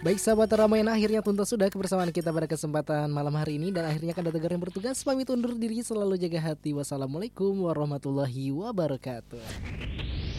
Baik sahabat Ramayana, akhirnya tuntas sudah kebersamaan kita pada kesempatan malam hari ini. Dan akhirnya Kanda Tegar yang bertugas pamit undur diri, selalu jaga hati. Wassalamualaikum warahmatullahi wabarakatuh.